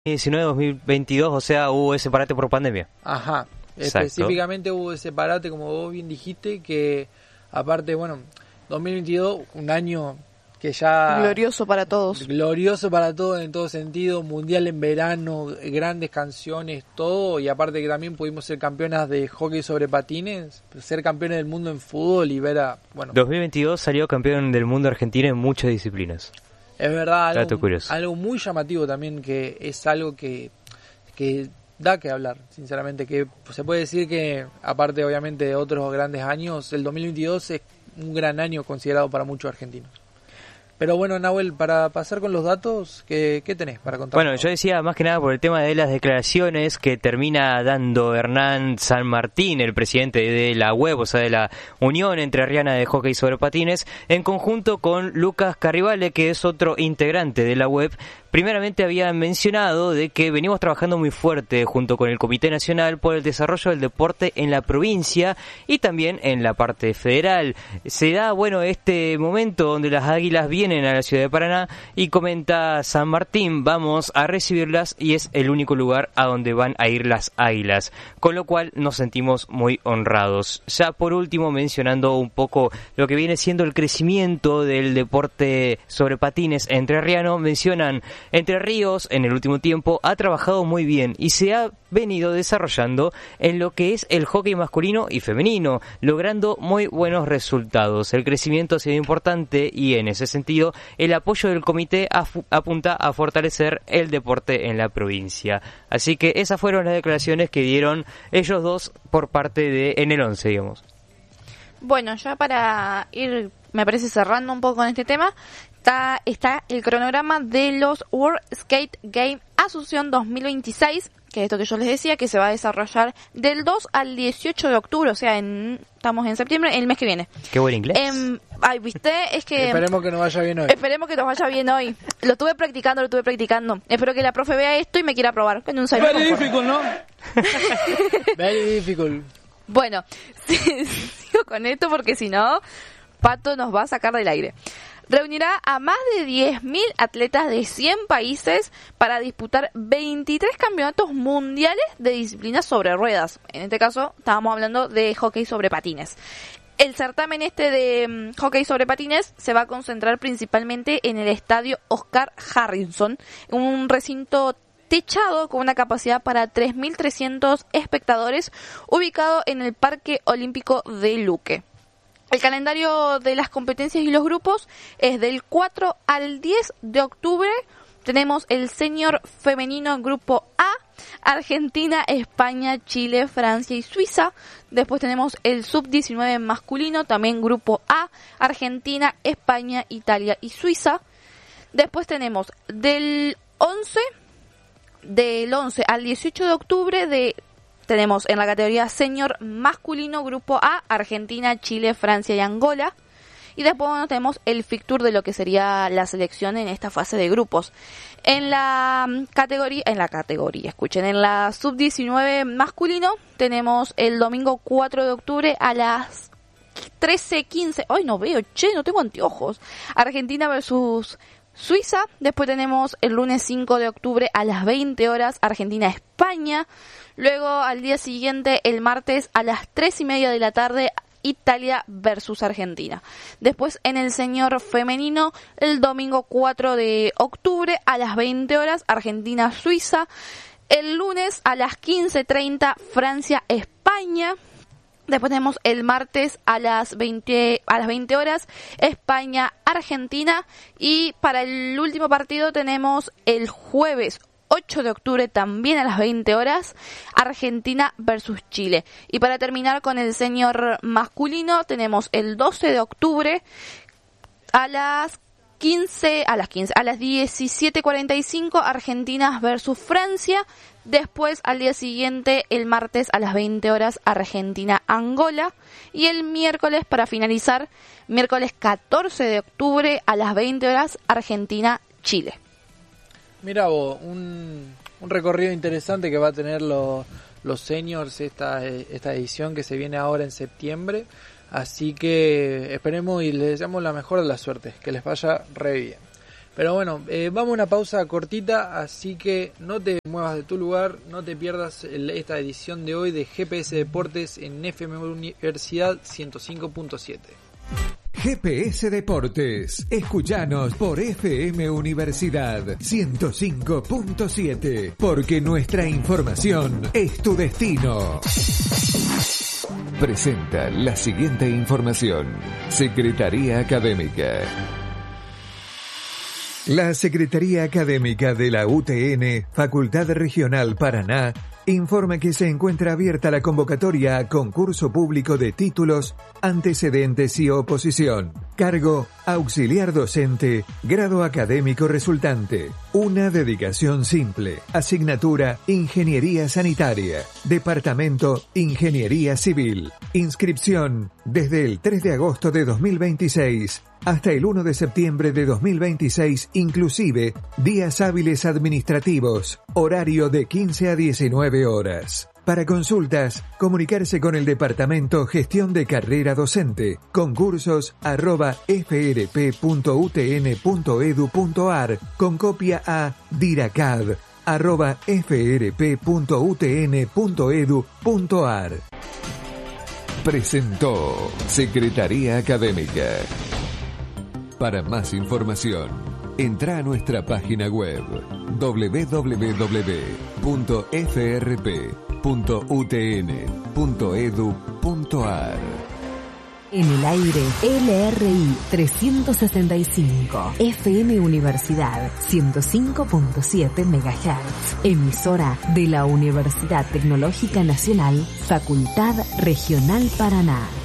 2019-2022, o sea, hubo ese parate por pandemia. Ajá, Exacto. específicamente hubo ese parate, como vos bien dijiste, que aparte, bueno, 2022, un año que ya... Glorioso para todos. Glorioso para todos en todo sentido, mundial en verano, grandes canciones, todo, y aparte que también pudimos ser campeonas de hockey sobre patines, ser campeones del mundo en fútbol y ver a... Bueno, 2022 salió campeón del mundo argentino en muchas disciplinas. es verdad, Dato curioso. algo muy llamativo también, que es algo que da que hablar, sinceramente, que se puede decir que, aparte obviamente de otros grandes años, el 2022 es un gran año considerado para muchos argentinos. Pero bueno, Nahuel, para pasar con los datos, ¿qué tenés para contar? Bueno, yo decía más que nada por el tema de las declaraciones que termina dando Hernán San Martín, el presidente de la UEP, o sea, de la Unión Entrerriana de Hockey sobre Patines, en conjunto con Lucas Carrivale, que es otro integrante de la UEP. Primeramente habían mencionado de que venimos trabajando muy fuerte junto con el Comité Nacional por el desarrollo del deporte en la provincia y también en la parte federal. Se da, bueno, este momento donde las águilas vienen a la ciudad de Paraná y comenta San Martín, vamos a recibirlas y es el único lugar a donde van a ir las águilas, con lo cual nos sentimos muy honrados. Ya por último, mencionando un poco lo que viene siendo el crecimiento del deporte sobre patines entrerriano, mencionan: Entre Ríos en el último tiempo ha trabajado muy bien y se ha venido desarrollando en lo que es el hockey masculino y femenino, logrando muy buenos resultados. El crecimiento ha sido importante y en ese sentido el apoyo del comité apunta a fortalecer el deporte en la provincia. Así que esas fueron las declaraciones que dieron ellos dos por parte de en el 11, digamos. Bueno, ya para ir, me parece, cerrando un poco con este tema, está el cronograma de los World Skate Game Asunción 2026, que es esto que yo les decía, que se va a desarrollar del 2 al 18 de octubre, o sea, estamos en septiembre, el mes que viene. Qué buen inglés. Ay, viste, es que... Esperemos que nos vaya bien hoy. Esperemos que nos vaya bien hoy. Lo estuve practicando. Espero que la profe vea esto y me quiera aprobar. Very difficult, ¿no? Very difficult. Bueno, sigo con esto porque si no, Pato nos va a sacar del aire. Reunirá a más de 10.000 atletas de 100 países para disputar 23 campeonatos mundiales de disciplinas sobre ruedas. En este caso, estábamos hablando de hockey sobre patines. El certamen de hockey sobre patines se va a concentrar principalmente en el estadio Oscar Harrison, un recinto techado con una capacidad para 3.300 espectadores, ubicado en el Parque Olímpico de Luque. El calendario de las competencias y los grupos es del 4 al 10 de octubre. Tenemos el senior femenino en grupo A, Argentina, España, Chile, Francia y Suiza. Después tenemos el sub-19 masculino, también grupo A, Argentina, España, Italia y Suiza. Después tenemos del 11 al 18 de octubre tenemos en la categoría senior masculino, grupo A, Argentina, Chile, Francia y Angola. Y después tenemos el fixture de lo que sería la selección en esta fase de grupos. En la sub-19 masculino tenemos el domingo 4 de octubre a las 13:15. Ay, no veo, no tengo anteojos. Argentina versus Suiza. Después tenemos el lunes 5 de octubre a las 20 horas Argentina-España. Luego al día siguiente, el martes a las 3:30 de la tarde, Italia versus Argentina. Después en el senior femenino, el domingo 4 de octubre a las 20 horas Argentina-Suiza. El lunes a las 15:30 Francia-España. Después tenemos el martes a las 20 horas España-Argentina. Y para el último partido tenemos el jueves 8 de octubre también a las 20 horas Argentina versus Chile. Y para terminar con el senior masculino tenemos el 12 de octubre a las 17:45 Argentina versus Francia. Después al día siguiente, el martes a las 20 horas Argentina-Angola. Y el miércoles, para finalizar, miércoles 14 de octubre a las 20 horas Argentina-Chile. Mira vos, un recorrido interesante que va a tener los seniors esta edición que se viene ahora en septiembre. Así que esperemos y les deseamos la mejor de las suertes, que les vaya re bien. Pero bueno, vamos a una pausa cortita, así que no te muevas de tu lugar, no te pierdas esta edición de hoy de GPS Deportes en FM Universidad 105.7. GPS Deportes, escuchanos por FM Universidad 105.7, porque nuestra información es tu destino. Presenta la siguiente información. Secretaría Académica. La Secretaría Académica de la UTN, Facultad Regional Paraná, informa que se encuentra abierta la convocatoria a concurso público de títulos, antecedentes y oposición. Cargo: auxiliar docente, grado académico resultante. Una dedicación simple. Asignatura: Ingeniería Sanitaria. Departamento: Ingeniería Civil. Inscripción: desde el 3 de agosto de 2026 hasta el 1 de septiembre de 2026, inclusive días hábiles administrativos, horario de 15 a 19 horas. Para consultas, comunicarse con el Departamento Gestión de Carrera Docente, concursos@frp.utn.edu.ar, con copia a diracad@frp.utn.edu.ar. Presentó Secretaría Académica. Para más información, entra a nuestra página web www.frp.utn.edu.ar. En el aire, LRI 365, FM Universidad 105.7 MHz, emisora de la Universidad Tecnológica Nacional, Facultad Regional Paraná.